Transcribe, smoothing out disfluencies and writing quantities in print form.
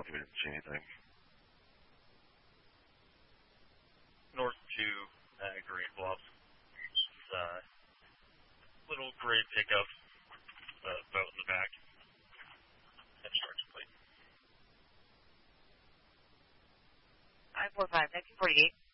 think we didn't see anything. North 2 at Green Bluff. Little gray pickup, boat in the back. Charge complete. 945, 1948.